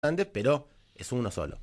pero es uno solo.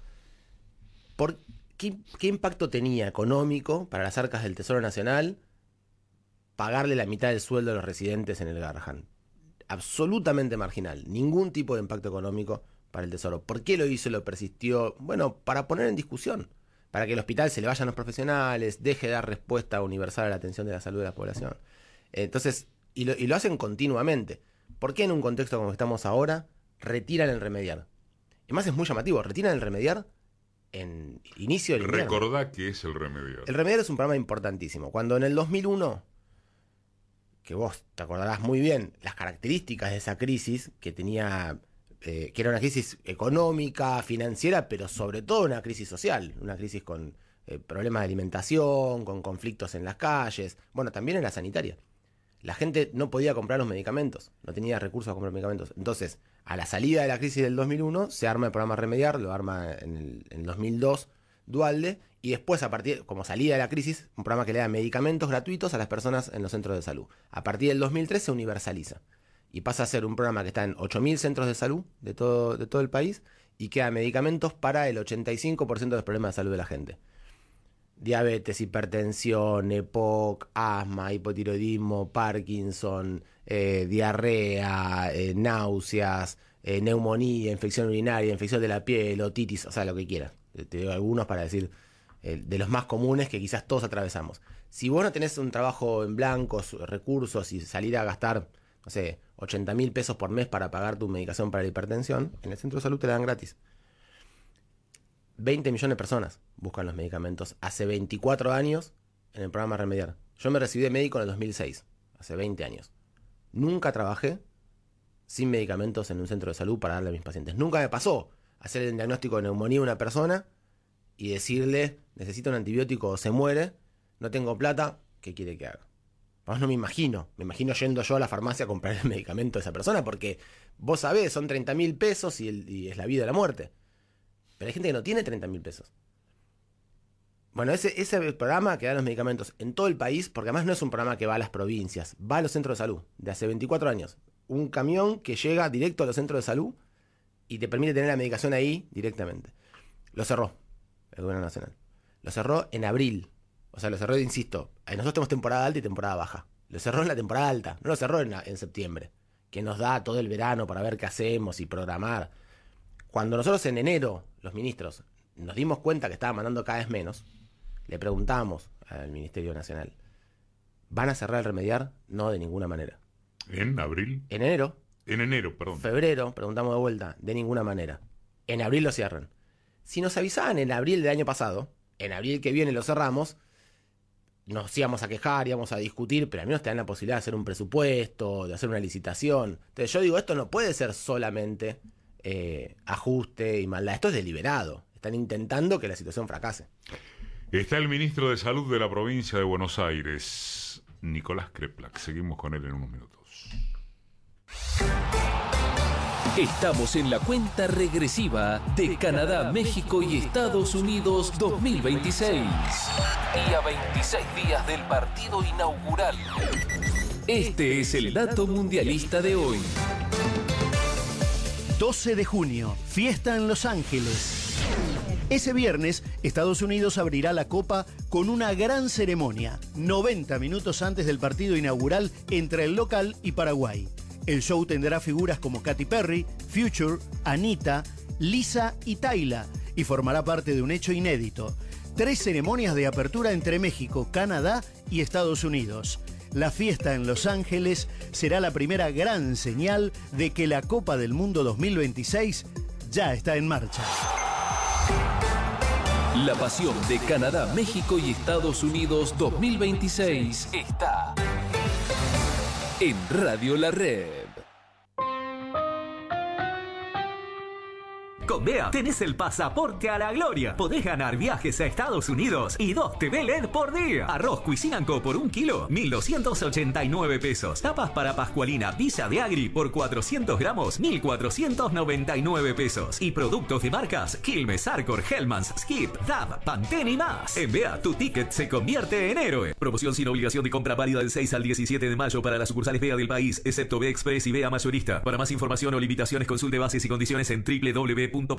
¿Qué impacto tenía económico para las arcas del Tesoro Nacional pagarle la mitad del sueldo a los residentes en el Garrahan? Absolutamente marginal, ningún tipo de impacto económico para el Tesoro. ¿Por qué lo hizo y lo persistió? Bueno, para poner en discusión, para que el hospital se le vayan los profesionales, deje de dar respuesta universal a la atención de la salud de la población. Entonces, y lo hacen continuamente. ¿Por qué en un contexto como estamos ahora retiran el remediar? Además es muy llamativo, retiran el remediar en inicio del invierno. Recordá qué es el remediar. El remediar es un programa importantísimo. Cuando en el 2001, que vos te acordarás muy bien, las características de esa crisis que tenía, que era una crisis económica, financiera, pero sobre todo una crisis social, una crisis con problemas de alimentación, con conflictos en las calles, bueno, también en la sanitaria. La gente no podía comprar los medicamentos, no tenía recursos a comprar medicamentos. Entonces, a la salida de la crisis del 2001, se arma el programa Remediar, lo arma en el 2002 Dualde, y después, a partir, como salida de la crisis, un programa que le da medicamentos gratuitos a las personas en los centros de salud. A partir del 2003 se universaliza, y pasa a ser un programa que está en 8.000 centros de salud de todo el país, y que da medicamentos para el 85% de los problemas de salud de la gente. Diabetes, hipertensión, EPOC, asma, hipotiroidismo, Parkinson, diarrea, náuseas, neumonía, infección urinaria, infección de la piel, otitis, o sea, lo que quieras. Te digo algunos para decir de los más comunes que quizás todos atravesamos. Si vos no tenés un trabajo en blancos, recursos y salir a gastar, no sé, 80.000 pesos por mes para pagar tu medicación para la hipertensión, en el centro de salud te la dan gratis. 20 millones de personas buscan los medicamentos hace 24 años en el programa Remediar. Yo me recibí de médico en el 2006, hace 20 años. Nunca trabajé sin medicamentos en un centro de salud para darle a mis pacientes. Nunca me pasó hacer el diagnóstico de neumonía a una persona y decirle, necesito un antibiótico o se muere, no tengo plata, ¿qué quiere que haga? Pues no me imagino yendo yo a la farmacia a comprar el medicamento de esa persona, porque vos sabés, son 30.000 pesos y es la vida o la muerte. Pero hay gente que no tiene 30.000 pesos. Bueno, ese programa que da los medicamentos en todo el país, porque además no es un programa que va a las provincias, va a los centros de salud, de hace 24 años. Un camión que llega directo a los centros de salud y te permite tener la medicación ahí directamente. Lo cerró el gobierno nacional. Lo cerró en abril. O sea, lo cerró, insisto, nosotros tenemos temporada alta y temporada baja. Lo cerró en la temporada alta, no lo cerró en septiembre, que nos da todo el verano para ver qué hacemos y programar. Cuando nosotros en enero, los ministros, nos dimos cuenta que estaba mandando cada vez menos, le preguntamos al Ministerio Nacional, ¿van a cerrar el Remediar? No, de ninguna manera. ¿En abril? En enero. En enero, perdón. Febrero, preguntamos de vuelta, de ninguna manera. En abril lo cierran. Si nos avisaban en abril del año pasado, en abril que viene lo cerramos, nos íbamos a quejar, íbamos a discutir, pero al menos te dan la posibilidad de hacer un presupuesto, de hacer una licitación. Entonces yo digo, esto no puede ser solamente ajuste y maldad, esto es deliberado. Están intentando que la situación fracase. Está el ministro de Salud de la provincia de Buenos Aires, Nicolás Kreplak. Seguimos con él en unos minutos. Estamos en la cuenta regresiva de Canadá, México y Estados Unidos 2026. Y a 26 días del partido inaugural. Este es el dato mundialista de hoy. 12 de junio, fiesta en Los Ángeles. Ese viernes, Estados Unidos abrirá la Copa con una gran ceremonia, 90 minutos antes del partido inaugural entre el local y Paraguay. El show tendrá figuras como Katy Perry, Future, Anita, Lisa y Tayla, y formará parte de un hecho inédito. 3 ceremonias de apertura entre México, Canadá y Estados Unidos. La fiesta en Los Ángeles será la primera gran señal de que la Copa del Mundo 2026 ya está en marcha. La pasión de Canadá, México y Estados Unidos 2026 está en Radio La Red. Con BEA tenés el pasaporte a la gloria. Podés ganar viajes a Estados Unidos y 2 TV LED por día. Arroz Cuisine & Co por 1 kilo, 1.289 pesos. Tapas para Pascualina, Villa de Agri por 400 gramos, 1.499 pesos. Y productos de marcas Quilmes, Arcor, Hellmann's, Skip, Dab, Pantene y más. En BEA, tu ticket se convierte en héroe. Promoción sin obligación de compra válida del 6 al 17 de mayo para las sucursales BEA del país, excepto BEA Express y BEA Mayorista. Para más información o limitaciones, consulte bases y condiciones en www.bea.com.ar.